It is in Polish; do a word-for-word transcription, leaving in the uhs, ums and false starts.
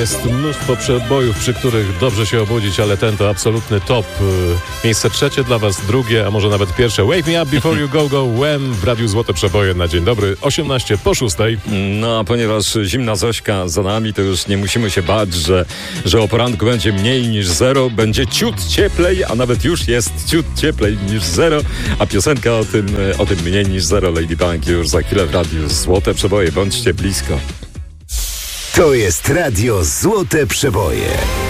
Jest mnóstwo przebojów, przy których dobrze się obudzić, ale ten to absolutny top. Miejsce trzecie dla was, drugie, a może nawet pierwsze. Wake me up before you go, go, when w Radiu Złote Przeboje na dzień dobry, osiemnaście po szóstej. No, a ponieważ zimna Zośka za nami, to już nie musimy się bać, że, że o poranku będzie mniej niż zero, będzie ciut cieplej, a nawet już jest ciut cieplej niż zero, a piosenka o tym, o tym mniej niż zero Lady Punk już za chwilę w Radiu Złote Przeboje. Bądźcie blisko. To jest Radio Złote Przeboje.